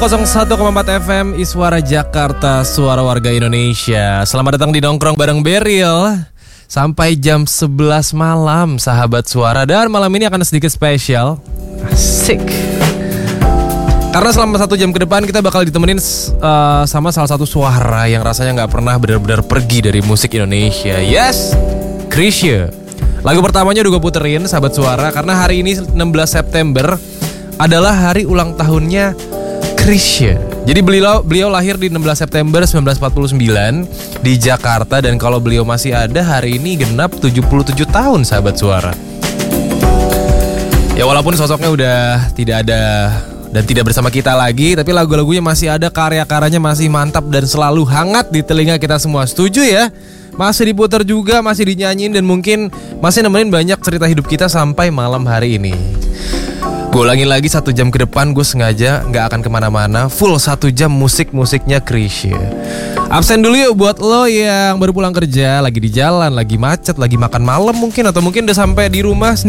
101,4 FM Iswara Jakarta, suara warga Indonesia. Selamat datang di Nongkrong bareng Beril sampai jam 11 malam, sahabat suara. Dan malam ini akan sedikit spesial. Asik. Karena selama 1 jam ke depan kita bakal ditemenin sama salah satu suara yang rasanya gak pernah benar-benar pergi dari musik Indonesia. Yes, Chrisye. Lagu pertamanya udah gue puterin, sahabat suara, karena hari ini 16 September adalah hari ulang tahunnya Chrisye. Jadi beliau lahir di 16 September 1949 di Jakarta. Dan kalau beliau masih ada, hari ini genap 77 tahun, sahabat suara. Ya walaupun sosoknya udah tidak ada dan tidak bersama kita lagi, tapi lagu-lagunya masih ada, karya-karyanya masih mantap dan selalu hangat di telinga kita semua. Setuju ya? Masih diputar juga, masih dinyanyiin, dan mungkin masih nemenin banyak cerita hidup kita sampai malam hari ini. Gue ulangin lagi, 1 jam ke depan gue sengaja gak akan kemana-mana. Full 1 jam musiknya Chrisye. Absen dulu yuk buat lo yang baru pulang kerja, lagi di jalan, lagi macet, lagi makan malam mungkin, atau mungkin udah sampai di rumah sendiri.